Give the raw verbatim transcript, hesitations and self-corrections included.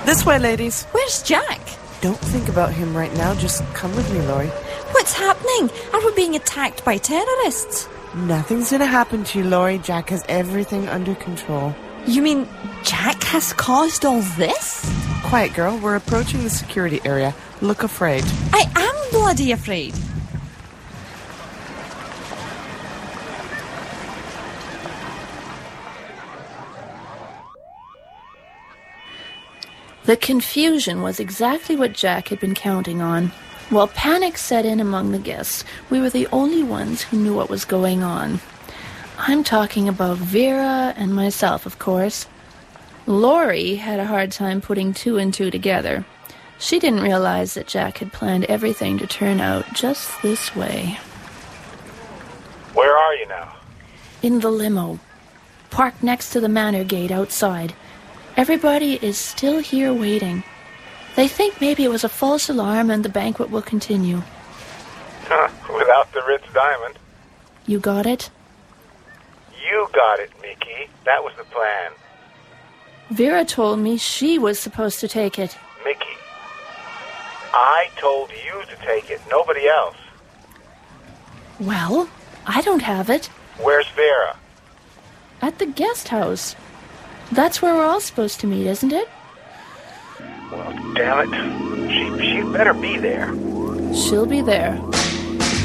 This way, ladies. Where's Jack? Don't think about him right now. Just come with me, Laurie. What's happening? Are we being attacked by terrorists? Nothing's gonna happen to you, Laurie. Jack has everything under control. You mean Jack has caused all this? Quiet, girl. We're approaching the security area. Look afraid. I am bloody afraid. The confusion was exactly what Jack had been counting on. While panic set in among the guests, we were the only ones who knew what was going on. I'm talking about Vera and myself, of course. Laurie had a hard time putting two and two together. She didn't realize that Jack had planned everything to turn out just this way. Where are you now? In the limo, parked next to the manor gate outside. Everybody is still here waiting. They think maybe it was a false alarm and the banquet will continue. Huh, without the Ritz diamond. You got it? You got it, Mickey. That was the plan. Vera told me she was supposed to take it. Mickey, I told you to take it, nobody else. Well, I don't have it. Where's Vera? At the guest house. That's where we're all supposed to meet, isn't it? Well, damn it. She, she'd better be there. She'll be there.